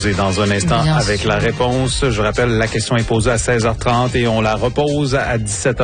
Et dans un instant, Bien avec sûr. la réponse, je rappelle, la question est posée à 16h30 et on la repose à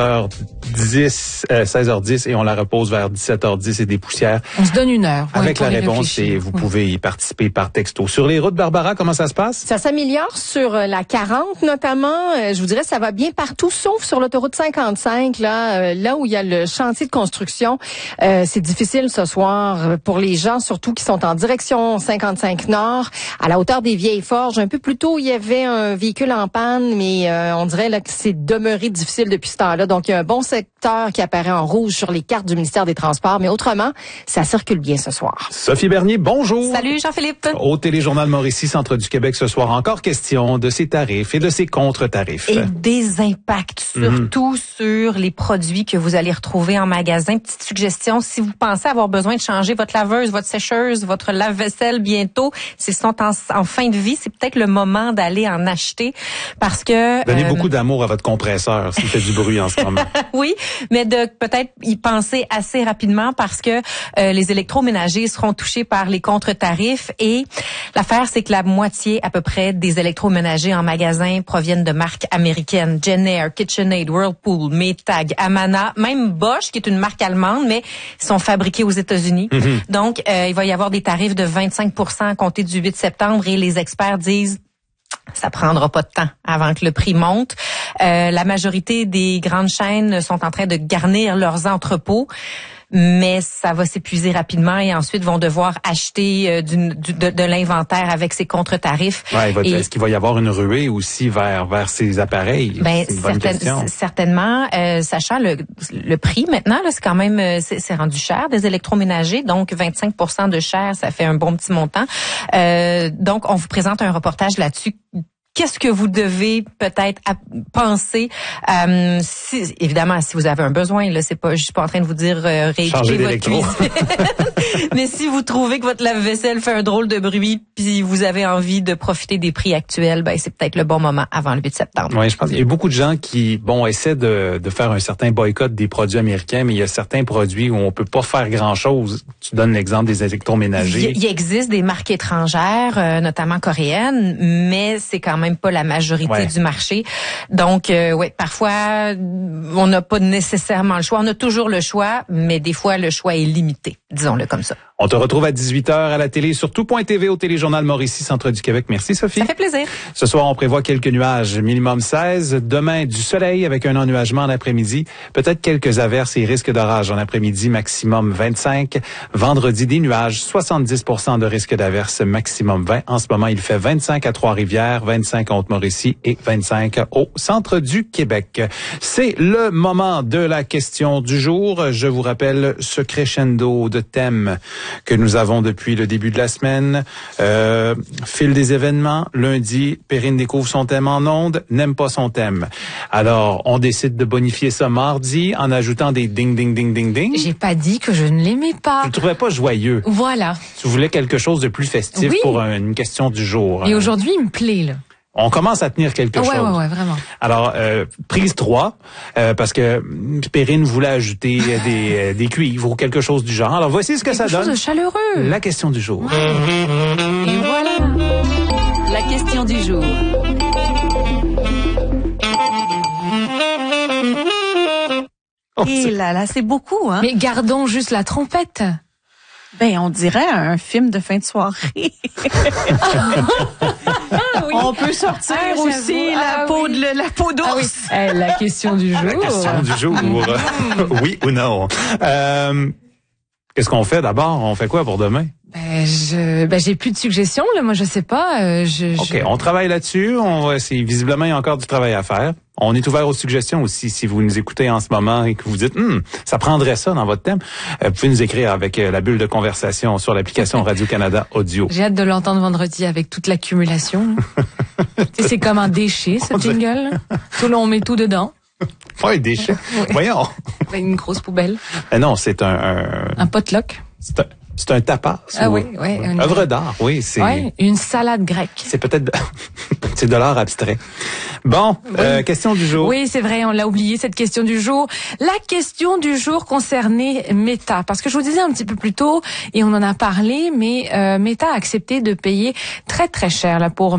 16h10 et on la repose vers 17h10 et des poussières. On se donne une heure. Avec pour la y réponse réfléchir. et vous pouvez y participer par texto. Sur les routes, Barbara, comment ça se passe? Ça s'améliore sur la 40 notamment. Je vous dirais ça va bien partout, sauf sur l'autoroute 55, là où il y a le chantier de construction. C'est difficile ce soir pour les gens, surtout qui sont en direction 55 Nord, à la hauteur des Vieilles Forges. Un peu plus tôt, il y avait un véhicule en panne, mais on dirait là que c'est demeuré difficile depuis ce temps-là. Donc, il y a un bon secteur qui apparaît en rouge sur les cartes du ministère des Transports, mais autrement, ça circule bien ce soir. Sophie Bernier, bonjour. Salut Jean-Philippe. Au Téléjournal Mauricie, Centre du Québec, ce soir, encore question de ces tarifs et de ces contre-tarifs. Et des impacts, surtout sur les produits que vous allez retrouver en magasin. Petite suggestion, si vous pensez avoir besoin de changer votre laveuse, votre sécheuse, votre lave-vaisselle bientôt, s'ils sont en fin de vie, c'est peut-être le moment d'aller en acheter parce que... Donnez beaucoup d'amour à votre compresseur s'il fait du bruit en ce moment. Oui, mais de peut-être y penser assez rapidement parce que les électroménagers seront touchés par les contre-tarifs et l'affaire, c'est que la moitié à peu près des électroménagers en magasin proviennent de marques américaines. Jenn-Air, KitchenAid, Whirlpool, Maytag, Amana, même Bosch, qui est une marque allemande, mais sont fabriqués aux États-Unis. Donc, il va y avoir des tarifs de 25% à compter du 8 septembre et les experts disent ça prendra pas de temps avant que le prix monte. La majorité des grandes chaînes sont en train de garnir leurs entrepôts, mais ça va s'épuiser rapidement et ensuite vont devoir acheter de l'inventaire avec ces contre-tarifs. Ouais, est-ce qu'il va y avoir une ruée aussi vers ces appareils? Ben, c'est une bonne question. certainement, sachant le prix maintenant, là, c'est quand même c'est rendu cher des électroménagers, donc 25% de cher, ça fait un bon petit montant. Donc, on vous présente un reportage là-dessus. Qu'est-ce que vous devez peut-être penser évidemment, si vous avez un besoin, là, je suis pas en train de vous dire rééquiper votre cuisine. Mais si vous trouvez que votre lave-vaisselle fait un drôle de bruit, puis vous avez envie de profiter des prix actuels, ben c'est peut-être le bon moment avant le 8 septembre. Oui, je pense qu'il y a beaucoup de gens qui, essaient de faire un certain boycott des produits américains, mais il y a certains produits où on peut pas faire grand-chose. Tu donnes l'exemple des électroménagers. Il existe des marques étrangères, notamment coréennes, mais c'est quand même pas la majorité du marché. Donc, parfois, on n'a pas nécessairement le choix. On a toujours le choix, mais des fois, le choix est limité, disons-le comme ça. On te retrouve à 18h à la télé sur tout.tv au Téléjournal Mauricie, Centre du Québec. Merci, Sophie. Ça fait plaisir. Ce soir, on prévoit quelques nuages, minimum 16. Demain, du soleil avec un ennuagement en après-midi. Peut-être quelques averses et risques d'orage en après-midi, maximum 25. Vendredi, des nuages, 70% de risque d'averses, maximum 20. En ce moment, il fait 25 à Trois-Rivières, 25 à Haute-Mauricie et 25 au Centre du Québec. C'est le moment de la question du jour. Je vous rappelle ce crescendo de thèmes que nous avons depuis le début de la semaine. Fil des événements, lundi, Perrine découvre son thème en ondes, n'aime pas son thème. Alors, on décide de bonifier ça mardi en ajoutant des ding, ding, ding, ding, ding. J'ai pas dit que je ne l'aimais pas. Tu le trouvais pas joyeux. Voilà. Tu voulais quelque chose de plus festif pour une question du jour. Et aujourd'hui, il me plaît, là. On commence à tenir quelque chose. Ouais, vraiment. Alors, prise 3, parce que Perrine voulait ajouter des cuivres ou quelque chose du genre. Alors, voici ce que ça donne. Quelque chose de chaleureux. La question du jour. Et voilà. La question du jour. Et là, c'est beaucoup, hein? Mais gardons juste la trompette. Ben, on dirait un film de fin de soirée. On peut sortir aussi la peau d'ours. La question du jour. La question du jour. Oui ou non? Qu'est-ce qu'on fait d'abord? On fait quoi pour demain? J'ai plus de suggestions, là. Moi, je sais pas. OK, on travaille là-dessus. Visiblement, il y a encore du travail à faire. On est ouvert aux suggestions aussi. Si vous nous écoutez en ce moment et que vous dites, ça prendrait ça dans votre thème, vous pouvez nous écrire avec la bulle de conversation sur l'application Radio-Canada Audio. J'ai hâte de l'entendre vendredi avec toute l'accumulation. C'est comme un déchet, ce jingle. Tout là, on met tout dedans. Oui, déchet. Oui. Voyons. Une grosse poubelle. Non, c'est un potluck. C'est un tapas. Ah oui. Œuvre d'art, oui. Une salade grecque. C'est peut-être C'est de l'art abstrait. Bon, question du jour. Oui, c'est vrai, on l'a oublié, cette question du jour. La question du jour concernait Meta. Parce que je vous disais un petit peu plus tôt, et on en a parlé, mais Meta a accepté de payer très, très cher là, pour